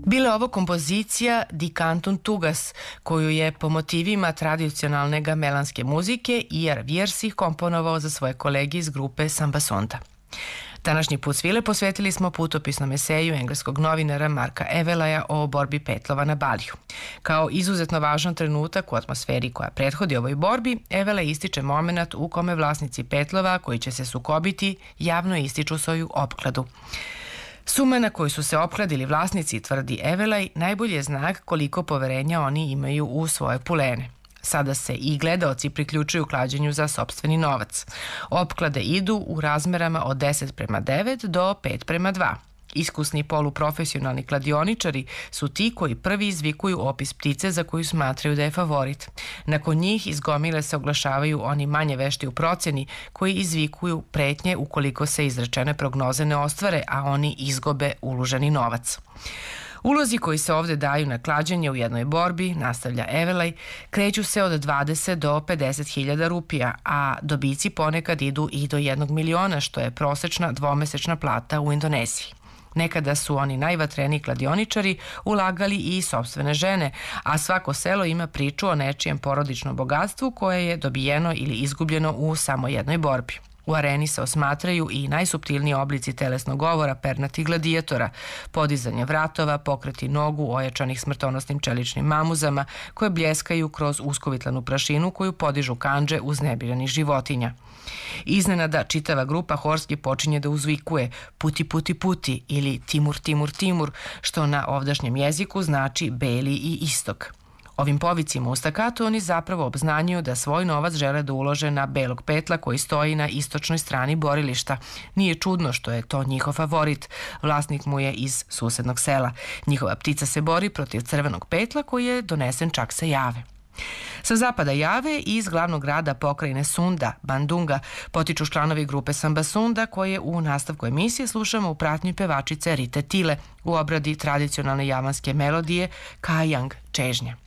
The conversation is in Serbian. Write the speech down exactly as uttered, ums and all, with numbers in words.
Bila je ovo kompozicija Di Cantun Tugas, koju je po motivima tradicionalne gamelanske muzike Ijar Vjersih komponovao za svoje kolege iz grupe Samba Sonda. Današnji put svile posvetili smo putopisnom eseju engleskog novinara Marka Evelaja o borbi petlova na Baliju. Kao izuzetno važan trenutak u atmosferi koja prethodi ovoj borbi, Evelaj ističe moment u kome vlasnici petlova koji će se sukobiti javno ističu svoju opkladu. Suma na koju su se opkladili vlasnici, tvrdi Evelaj, najbolji je znak koliko poverenja oni imaju u svoje pulene. Sada se i gledaoci priključuju klađenju za sopstveni novac. Opklade idu u razmerama od deset prema devet do pet prema dva. Iskusni poluprofesionalni kladioničari su ti koji prvi izvikuju opis ptice za koju smatraju da je favorit. Nakon njih iz gomile se oglašavaju oni manje vešti u procjeni koji izvikuju pretnje ukoliko se izrečene prognoze ne ostvare, a oni izgobe uloženi novac. Ulozi koji se ovde daju na klađenje u jednoj borbi, nastavlja Evelaj, kreću se od dvadeset do pedeset hiljada rupija, a dobici ponekad idu i do jednog miliona, što je prosečna dvomesečna plata u Indoneziji. Nekada su oni najvatreniji kladioničari ulagali i sopstvene žene, a svako selo ima priču o nečijem porodičnom bogatstvu koje je dobijeno ili izgubljeno u samo jednoj borbi. U areni se osmatraju i najsuptilniji oblici telesnog govora pernatih gladijatora, podizanje vratova, pokreti nogu ojačanih smrtonosnim čeličnim mamuzama koje bljeskaju kroz uskovitlanu prašinu koju podižu kandže uznebiranih životinja. Iznenada čitava grupa horski počinje da uzvikuje puti puti puti ili timur timur timur, što na ovdašnjem jeziku znači beli i istok. Ovim povicima u stakatu oni zapravo obznanjuju da svoj novac žele da ulože na belog petla koji stoji na istočnoj strani borilišta. Nije čudno što je to njihov favorit. Vlasnik mu je iz susednog sela. Njihova ptica se bori protiv crvenog petla koji je donesen čak sa Jave. Sa zapada Jave i iz glavnog grada pokrajine Sunda, Bandunga, potiču članovi grupe Samba Sunda koje u nastavku emisije slušamo u pratnji pevačice Rite Tile u obradi tradicionalne javanske melodije Kajang, čežnja.